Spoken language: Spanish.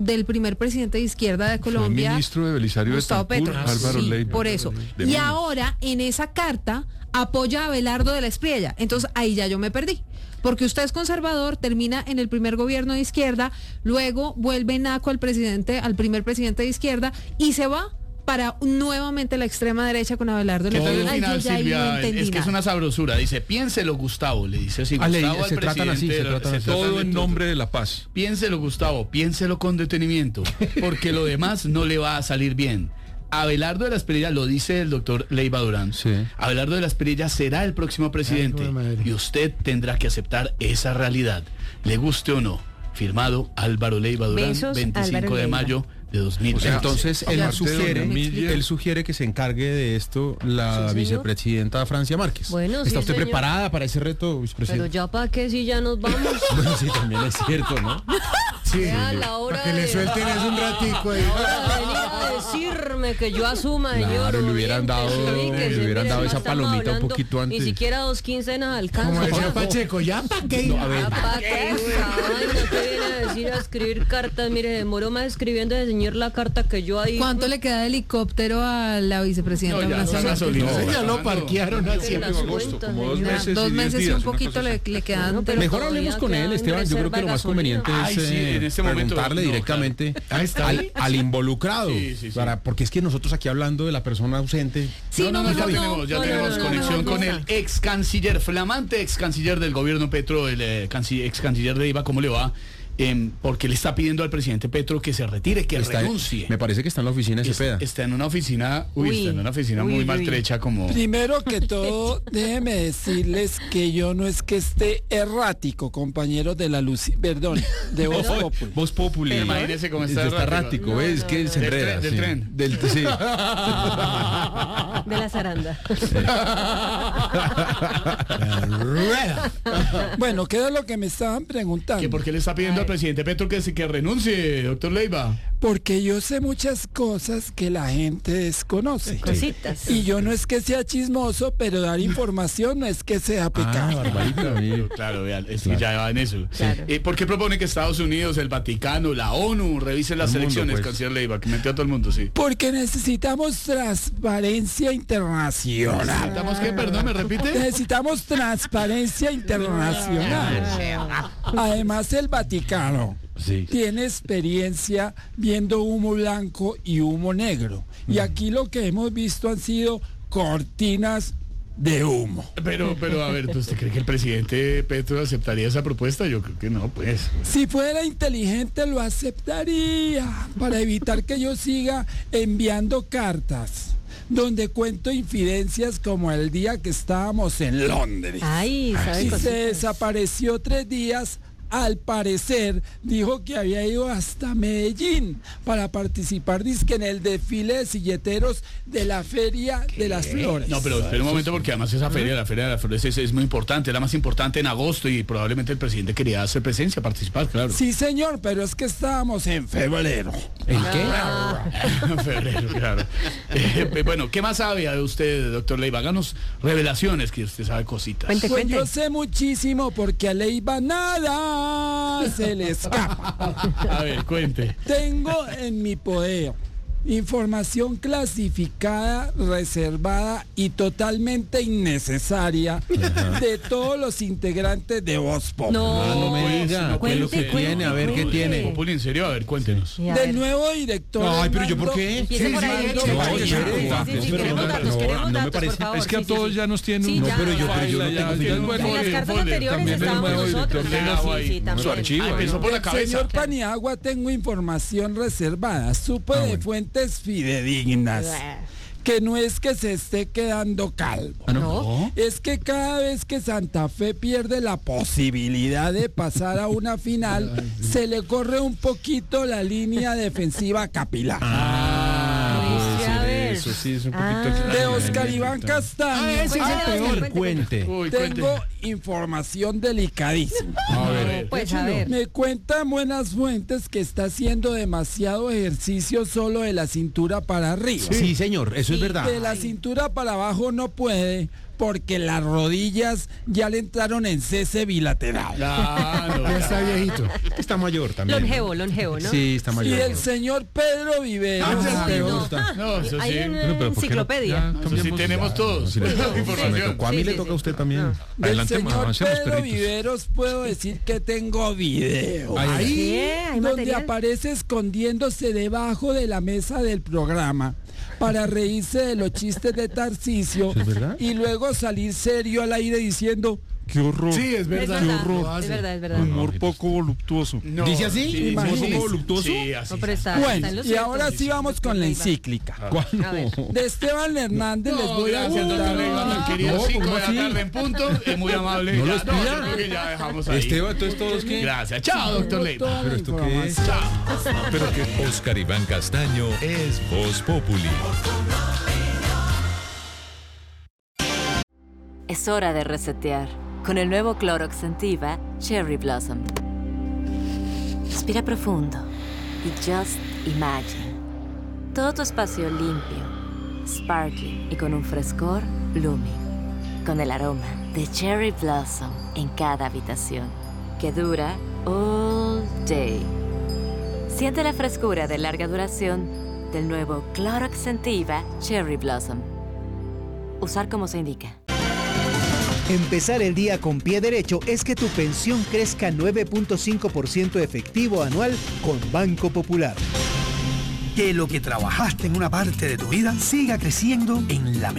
del primer presidente de izquierda de Colombia, ministro de Belisario Gustavo Petro. Álvaro Sí, Leiva. por eso. Y ahora en esa carta apoya a Abelardo de la Espriella. Entonces ahí ya yo me perdí. Porque usted es conservador, termina en el primer gobierno de izquierda, luego vuelve naco al primer presidente de izquierda y se va para nuevamente la extrema derecha con Abelardo. ¿Qué tal el Ay, final, yo ya ahí Silvia? no entendí Es que es nada. una sabrosura. Dice, piénselo, Gustavo. Le dice así, Gustavo al se tratan así, presidente. todo en nombre de la paz. Piénselo, Gustavo, piénselo con detenimiento, porque lo demás no le va a salir bien. Abelardo de la Espriella, lo dice el doctor Leiva Durán, Sí. Abelardo de la Espriella será el próximo presidente y usted tendrá que aceptar esa realidad, le guste o no. Firmado Álvaro Leiva Durán, Besos, 25 Álvaro de Leiva. mayo de 2015. O sea, Entonces él sugiere que se encargue de esto la Sí, señor. vicepresidenta Francia Márquez. Bueno, ¿Está sí, usted señor. preparada para ese reto, Pero vicepresidenta? ya para qué si ya nos vamos. Bueno, sí, también es cierto, ¿no? Sí, Ya la hora para que le suelten eso un ratico ahí. Ahora venía a decirme que yo asuma, señor. Claro, le hubieran dado- ubíquese, le hubieran mire, dado no esa estamos palomita un hablando, poquito antes. Ni siquiera 2 quincenas alcanza. Como decía Pacheco, ¿ya para qué? No, a ver. ¿Para qué esa vaina? ¿Qué viene a decir a escribir cartas? Mire, demoró más escribiendo de señor la carta que yo ahí. ¿Cuánto le queda de helicóptero a la vicepresidenta? No, ya, Francia no, Márquez? gasolina. Ese ya lo parquearon Que así. las cuentas, como 2 señor. meses. 2 y 10 meses y días, un una poquito cosa así. le quedan. No, pero Mejor todavía hablemos con queda él, en Esteban. Yo creo que lo más reserva de conveniente Ay, es sí, en este momento, preguntarle no, directamente Ahí está. al involucrado. Sí, sí, sí. Porque es que nosotros aquí hablando de la persona ausente. Sí, ya mejor tenemos, no, tenemos no, conexión mejor con no. el ex canciller, flamante ex canciller del gobierno Petro, el ex canciller Leiva. ¿Cómo le va? Porque le está pidiendo al presidente Petro que se retire, que renuncie. Me parece que está en la oficina de Cepeda. Está en una oficina, está en una oficina Uy, muy uy. maltrecha como... Primero que todo, déjeme decirles que yo no es que esté errático, compañeros de la luz, perdón, de Voz Populi. Voz Populi. Imagínese cómo está Está errático. errático, ¿ves? Que se Del enreda. tren, del sí. tren. Sí. De la zaranda. Rueda. Bueno, ¿qué es lo que me estaban preguntando? ¿Que ¿Por qué le está pidiendo al presidente Petro que renuncie, doctor Leiva? Porque yo sé muchas cosas que la gente desconoce. Cositas. Y yo no es que sea chismoso, pero dar información no es que sea pecado. Barbarita, mire. Claro, vean, es que ya va en eso. Claro. ¿Por qué propone que Estados Unidos, el Vaticano, la ONU revisen las El mundo, elecciones, pues. canciller Leiva? Que metió a todo el mundo, sí. Porque necesitamos transparencia internacional. ¿Necesitamos qué? Perdón, ¿me repite? Necesitamos transparencia internacional. Además, el Vaticano Sí. tiene experiencia viendo humo blanco y humo negro. Y aquí lo que hemos visto han sido cortinas de humo. Pero, a ver, ¿usted cree que el presidente Petro aceptaría esa propuesta? Yo creo que no, pues. Si fuera inteligente lo aceptaría para evitar que yo siga enviando cartas donde cuento infidencias como el día que estábamos en Londres. Ay, ¿sabe Y se cositas? desapareció 3 días. Al parecer, dijo que había ido hasta Medellín para participar, dizque en el desfile de silleteros de la Feria de las Flores. No, pero espera un momento, porque además esa feria, la Feria de las Flores, es muy importante, la más importante en agosto y probablemente el presidente quería hacer presencia, participar, claro. Sí, señor, pero es que estábamos en febrero. ¿En qué? Febrero, claro. Bueno, ¿qué más sabe de usted, doctor Leiva? Háganos revelaciones, que usted sabe cositas. Cuente, Pues cuente. yo sé muchísimo porque a Leiva nada se le escapa. A ver, cuente. Tengo en mi poder información clasificada, reservada y totalmente innecesaria de todos los integrantes de Voz Populi. No, No me diga, ¿qué es lo que Cuente, tiene? A ver qué cuente. tiene. Populi, en serio, a ver, cuéntenos. Y a Del ver. nuevo director. Ay, pero ¿yo por qué? Empiece por ahí. sí, Empiece no, por ahí. oye, Sí, pero sí, va, sí, pero queremos no, datos, no, queremos no me datos, parece. por favor. Es que a Sí, sí, todos sí. ya nos tienen Sí, un... ya. pero yo no tengo También En las cartas anteriores también estábamos el nuevo nosotros. director Sí, Agua sí, y sí, también. su archivo. Empezó por la Del cabeza. señor Paniagua tengo información reservada. Supe de fuentes fidedignas que no es que se esté quedando calvo. No. Es que cada vez que Santa Fe pierde la posibilidad de pasar a una final, se le corre un poquito la línea defensiva capilar. Sí, a ver. Eso sí es un poquito... Ah. De Oscar Iván Castaño. Ese es el Cuente, peor. cuente, Cuente. Uy, Tengo cuente. información delicadísima. A ver. Pues a ver. Me cuentan buenas fuentes que está haciendo demasiado ejercicio solo de la cintura para arriba. Sí, señor, eso es verdad. De la cintura para abajo no puede, porque las rodillas ya le entraron en cese bilateral. Claro, Ya está viejito. Está mayor también. Longevo, ¿no? Sí, está Y mayor. el señor Pedro Viveros. No, eso Hay sí. una Pero ¿por qué no? enciclopedia. Ya Eso sí cambiamos. tenemos todos. Sí, La sí, sí. información. Me tocó a mí, Sí, le sí, toca a sí. usted también. Del Adelantemos, señor avancemos, Pedro perritos. Viveros puedo decir que tengo video. Ahí. ¿Qué? ¿Hay Donde material? aparece escondiéndose debajo de la mesa del programa para reírse de los chistes de Tarcisio ¿Es verdad? y luego salir serio al aire diciendo Qué horror. Sí, es Es verdad. verdad, Lo es hace. verdad, es verdad. Humor poco voluptuoso. No, ¿Dice así? sí, ¿Humor sí, poco sí. voluptuoso? Sí, así. No, pero está en bueno, los y ahora ciertos. sí vamos con la encíclica. A ver. De Esteban Hernández les No, voy a gracias, doctor Leiva, contar. tan querido. No, 5 ¿cómo de la así? tarde en punto. Es muy amable. No lo Ya, espía. yo creo que ya dejamos ahí. Esteban, entonces todos qué. Gracias. Chao, doctor Leiva. Toda la ¿Pero esto qué es? información. Chao. Pero que Oscar Iván Castaño es Voz Populi. Es hora de resetear con el nuevo Clorox Sentiva Cherry Blossom. Respira profundo y just imagine. Todo tu espacio limpio, sparkling y con un frescor blooming. Con el aroma de Cherry Blossom en cada habitación, que dura all day. Siente la frescura de larga duración del nuevo Clorox Sentiva Cherry Blossom. Usar como se indica. Empezar el día con pie derecho es que tu pensión crezca 9.5% efectivo anual con Banco Popular. Que lo que trabajaste en una parte de tu vida siga creciendo en la mejor